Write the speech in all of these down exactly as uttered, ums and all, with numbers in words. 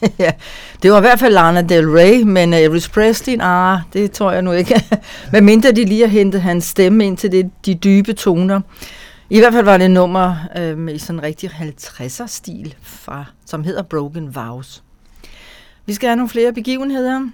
Ja, det var i hvert fald Lana Del Rey, men Elvis Presley, ah, det tror jeg nu ikke. Men mindre de lige har hentet hans stemme ind til det, de dybe toner. I hvert fald var det et nummer øh, i sådan en rigtig halvtredser-stil, fra, som hedder Broken Vows. Vi skal have nogle flere begivenheder.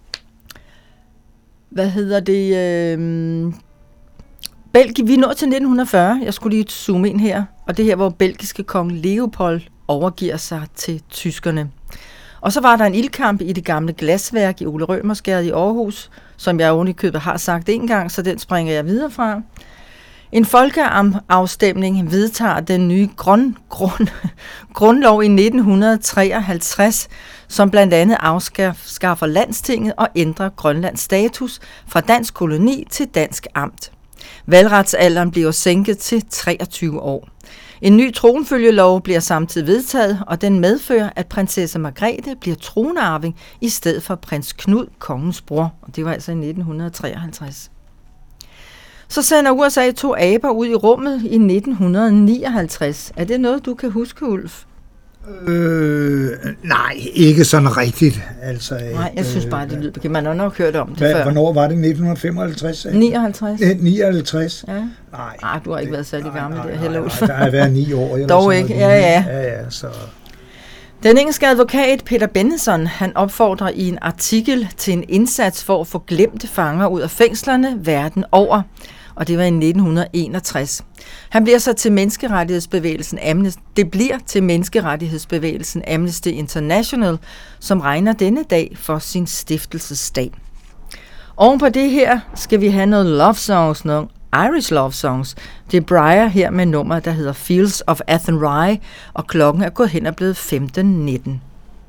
Hvad hedder det? Øh, Belgien, vi er nået til nitten fyrre. Jeg skulle lige zoome ind her. Og det her, hvor belgiske kong Leopold overgiver sig til tyskerne. Og så var der en ildkamp i det gamle glasværk i Ole Rømersgade i Aarhus, som jeg oven i købet har sagt en gang, så den springer jeg videre fra. En folkeafstemning vedtager den nye grund, grund, grundlov i nitten treoghalvtreds, som blandt andet afskaffer landstinget og ændrer Grønlands status fra dansk koloni til dansk amt. Valgretsalderen bliver sænket til treogtyve år. En ny tronfølgelov bliver samtidig vedtaget, og den medfører, at prinsesse Margrethe bliver tronarving i stedet for prins Knud, kongens bror. Og det var altså i nitten treoghalvtreds. Så sender U S A to aber ud i rummet i nitten nioghalvtreds. Er det noget, du kan huske, Ulf? Øh, nej, ikke sådan rigtigt. Altså, nej, jeg synes bare, det lyder bekendt. Man har nok hørt om det hvad, før. Hvornår var det? nitten femoghalvtreds? nioghalvtreds. nioghalvtreds? Ja. Nej. Nej, du har ikke været særlig gammel nej, der heller, Ulf. Nej, der har været ni år. Eller Dog sådan ikke, noget. ja, ja. ja, ja så. Den engelske advokat Peter Benenson, han opfordrer i en artikel til en indsats for at få glemte fanger ud af fængslerne verden over. Og det var i nitten enogtres. Han bliver så til menneskerettighedsbevægelsen Amnesty, det bliver til menneskerettighedsbevægelsen Amnesty International, som regner denne dag for sin stiftelsesdag. Oven på det her skal vi have noget love songs, nogle Irish love songs. Det er Briar her med nummer, der hedder Fields of Athenry, og klokken er gået hen og blevet femten nitten.